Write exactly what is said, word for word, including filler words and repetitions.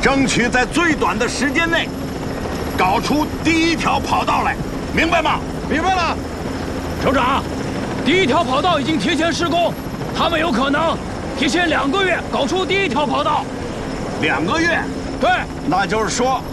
争取在最短的时间内搞出第一条跑道来，明白吗？ 明白了。 首长，第一条跑道已经提前施工，他们有可能提前两个月搞出第一条跑道。 两个月？ 对， 那就是说